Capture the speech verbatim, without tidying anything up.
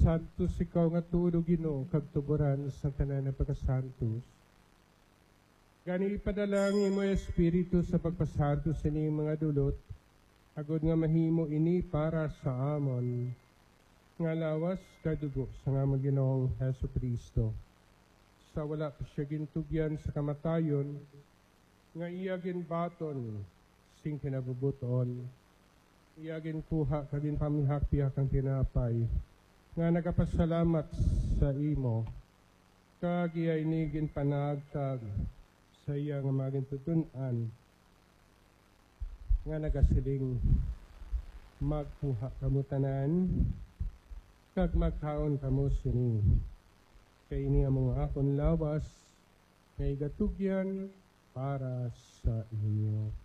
Santos ikaw nga tulo Ginoo kag tuburan sa tanan nga pagkasantos. Gani ipadala ang imo espiritu sa pagpasantos sa ining mga dulot, agod nga mahimo ini para sa amon. Nga lawas kadugo sa nga mga Ginoong Hesus Kristo. Sa wala pa siya gintugyan sa kamatayon, nga iya ginbaton sing kinabubuton. Iya ginkuha kadin pamihakpiak ang tinapay, nga nagapasalamat sa imo, kag iya inigin panagtag sa iya nga magintutunan, nga nagasiling magkuha kamo tanan, kag magkaon kamo sini. Kay ini among akon lawas, nga igatugyan para sa inyo.